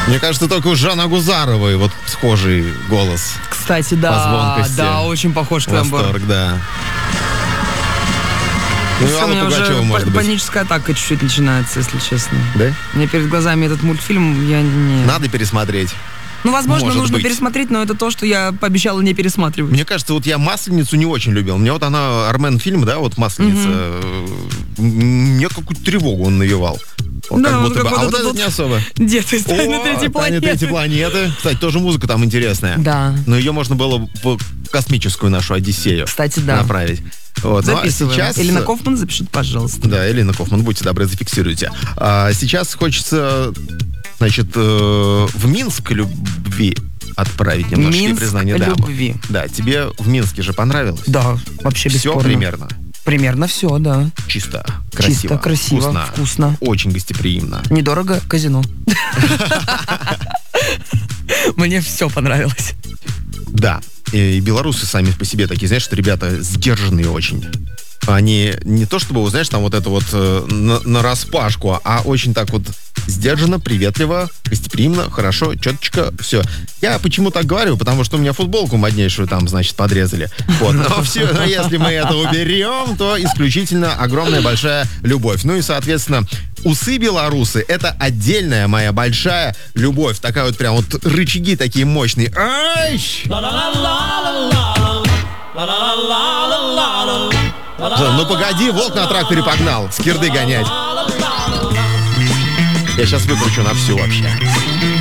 Мне кажется, только у Жанны Агузаровой вот схожий голос. Кстати, По да, звонкости. да, очень похож к тембру. Восторг, да. Ну, и Всё, у Алла меня Пугачева, уже может быть. паническая атака чуть-чуть начинается, если честно. Да? У меня перед глазами этот мультфильм, я не... Надо пересмотреть. Ну, возможно, может нужно быть. пересмотреть, но это то, что я пообещала не пересматривать. Мне кажется, вот я «Масленицу» не очень любил. Мне вот она, Армен фильм, да, вот «Масленица», мне какую-то тревогу он навевал. Вот Да, как вот будто бы. как А вот вот этот этот не особо. Дед из «Тайны третьей «Тайны третьей планеты». планеты». Кстати, тоже музыка там интересная. Да. Но ее можно было в космическую нашу Одиссею Кстати, да. направить. Вот. Ну, а Записываем. сейчас... Элина Кофман, запишите, пожалуйста. Да, Элина Кофман, будьте добры, зафиксируйте. А сейчас хочется, значит, в Минск любви отправить немножко Минск признание. любви. Да, тебе в Минске же понравилось? Да, вообще Все бесспорно. примерно. Примерно все, да. Чисто, красиво. Чисто, красиво, вкусно. Очень гостеприимно. Недорого, казино. Мне все понравилось. Да. И белорусы сами по себе такие, знаешь, что ребята сдержанные очень. Они не то чтобы, знаешь, там вот это вот на распашку, а очень так вот сдержанно, приветливо, гостеприимно, хорошо, четчко, все. Я почему так говорю? Потому что у меня футболку моднейшую там, значит, подрезали. Вот. Но все, если мы это уберем, то исключительно огромная большая любовь. Ну и, соответственно, усы белорусы — это отдельная моя большая любовь. Такая вот прям вот рычаги такие мощные. Ай! Ну погоди, волк на тракторе погнал, скирды гонять. Я сейчас выкручу на всю вообще.